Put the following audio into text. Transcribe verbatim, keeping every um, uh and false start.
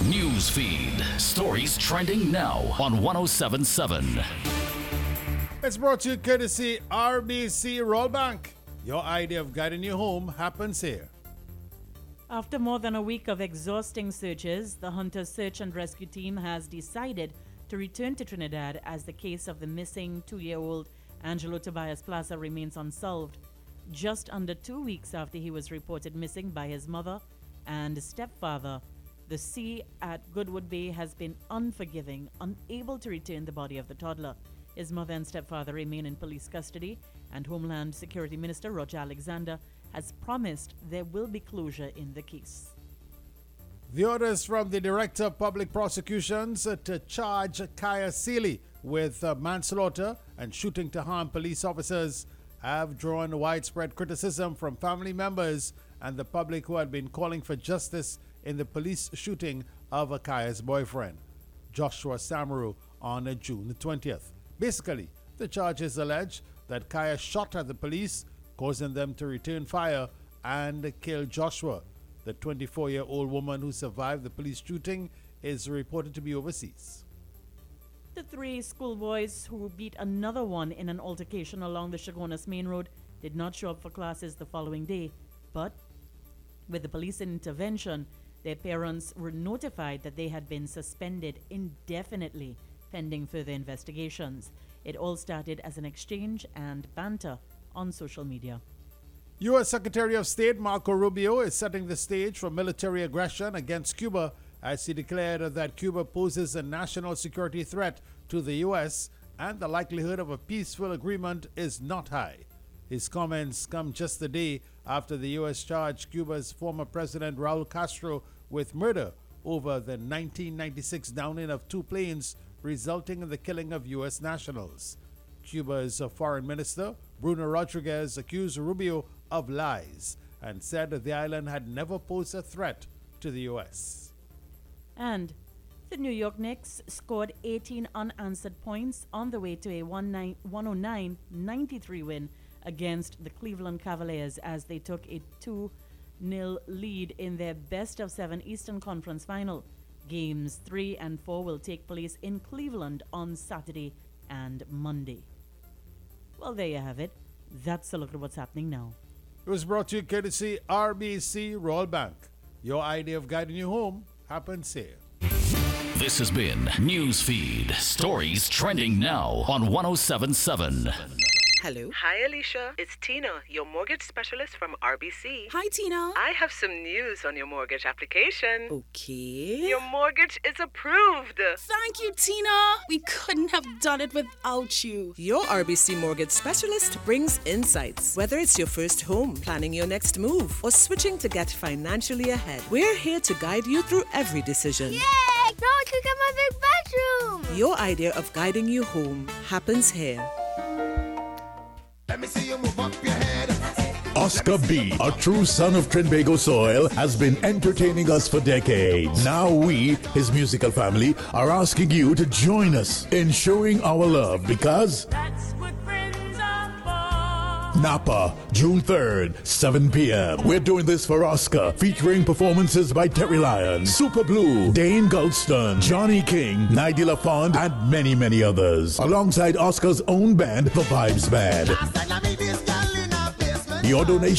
News feed. Stories trending now on one oh seven point seven. It's brought to you courtesy R B C Rollbank. Your idea of guiding you home happens here. After more than a week of exhausting searches, the Hunter Search and Rescue Team has decided to return to Trinidad as the case of the missing two-year-old Angelo Tobias Plaza remains unsolved. Just under two weeks after he was reported missing by his mother and stepfather, the sea at Goodwood Bay has been unforgiving, unable to return the body of the toddler. His mother and stepfather remain in police custody, and Homeland Security Minister Roger Alexander has promised there will be closure in the case. The orders from the Director of Public Prosecutions uh, to charge Kaya Seeley with uh, manslaughter and shooting to harm police officers have drawn widespread criticism from family members and the public who had been calling for justice in the police shooting of Akaya's boyfriend, Joshua Samaru, on uh, June twentieth. Basically, the charges allege that Kaya shot at the police, causing them to return fire and kill Joshua. The twenty-four-year-old woman who survived the police shooting is reported to be overseas. The three schoolboys who beat another one in an altercation along the Chaguanas Main Road did not show up for classes the following day, but with the police intervention, their parents were notified that they had been suspended indefinitely pending further investigations. It all started as an exchange and banter on social media. U S Secretary of State Marco Rubio is setting the stage for military aggression against Cuba as he declared that Cuba poses a national security threat to the U S and the likelihood of a peaceful agreement is not high. His comments come just a day after the U S charged Cuba's former President Raul Castro with murder over the nineteen ninety-six downing of two planes, resulting in the killing of U S nationals. Cuba's foreign minister, Bruno Rodriguez, accused Rubio of lies and said that the island had never posed a threat to the U S. And the New York Knicks scored eighteen unanswered points on the way to a one oh nine ninety-three win against the Cleveland Cavaliers as they took a two nil lead in their best of seven Eastern Conference final. Games three and four will take place in Cleveland on Saturday and Monday. Well, there you have it. That's a look at what's happening now. It was brought to you courtesy R B C Rollbank. Your idea of guiding you home happens here. This has been Newsfeed. Stories trending now on one oh seven point seven. Hello. Hi, Alicia. It's Tina, your mortgage specialist from R B C. Hi, Tina. I have some news on your mortgage application. Okay. Your mortgage is approved. Thank you, Tina. We couldn't have done it without you. Your R B C mortgage specialist brings insights. Whether it's your first home, planning your next move, or switching to get financially ahead, we're here to guide you through every decision. Yay! Now I can get my big bedroom! Your idea of guiding you home happens here. Let me see you move up your head. Oscar B, a true son of Trinbago soil, has been entertaining us for decades. Now we, his musical family, are asking you to join us in showing our love because that's what friends are for. Napa, June third, seven p.m. We're doing this for Oscar, featuring performances by Terry Lyons, Super Blue, Dane Gulston, Johnny King, Nigel LaFond, and many, many others. Alongside Oscar's own band, the Vibes Band. Your donation